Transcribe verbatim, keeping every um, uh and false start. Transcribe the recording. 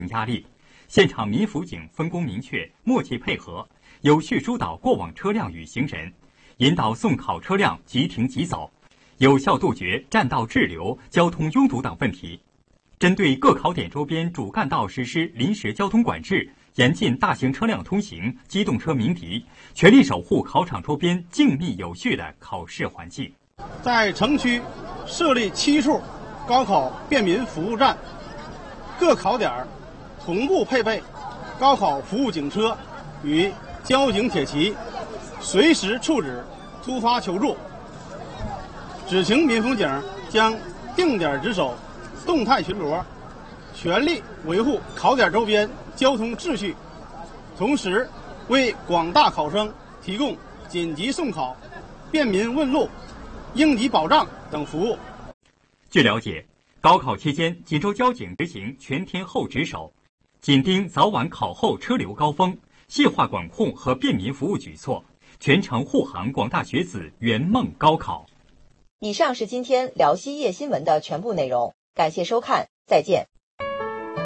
压力。现场民辅警分工明确，默契配合，有序疏导过往车辆与行人，引导送考车辆即停即走，有效杜绝占道滞留、交通拥堵等问题。针对各考点周边主干道实施临时交通管制，严禁大型车辆通行、机动车鸣笛，全力守护考场周边静谧有序的考试环境。 在城区设立七处高考便民服务站，各考点同步配备高考服务警车与交警铁骑，随时处置突发求助。只请民辅警将定点值守、动态巡逻，全力维护考点周边交通秩序，同时为广大考生提供紧急送考、便民问路、应急保障等服务。 据了解，高考期间，锦州交警执行全天候值守，紧盯早晚考后车流高峰，细化管控和便民服务举措，全程护航广大学子圆梦高考。 以上是今天辽西夜新闻的全部内容，感谢收看，再见。